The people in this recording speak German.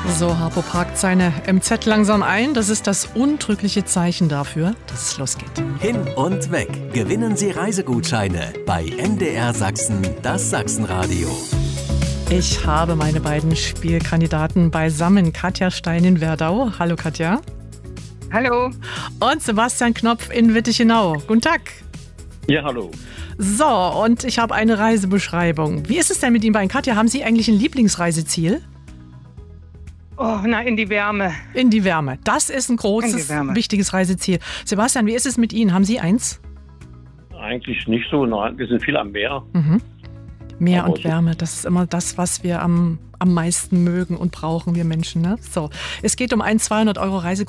So, Harpo parkt seine MZ langsam ein. Das ist das untrügliche Zeichen dafür, dass es losgeht. Hin und weg. Gewinnen Sie Reisegutscheine bei NDR Sachsen, das Sachsenradio. Ich habe meine beiden Spielkandidaten beisammen. Katja Stein in Werdau. Hallo Katja. Hallo. Und Sebastian Knopf in Wittichenau. Guten Tag. Ja, hallo. So, und ich habe eine Reisebeschreibung. Wie ist es denn mit Ihnen beiden? Katja, haben Sie eigentlich ein Lieblingsreiseziel? Oh, na, in die Wärme. In die Wärme. Das ist ein großes, wichtiges Reiseziel. Sebastian, wie ist es mit Ihnen? Haben Sie eins? Eigentlich nicht so. Nein, wir sind viel am Meer. Meer Aber und Wärme, das ist immer das, was wir am meisten mögen und brauchen, wir Menschen. Ne? So, es geht um einen 200 € Reise.